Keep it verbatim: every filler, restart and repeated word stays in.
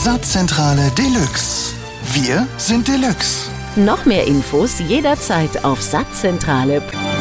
Saatzentrale Deluxe. Wir sind Deluxe. Noch mehr Infos jederzeit auf saatzentrale punkt de.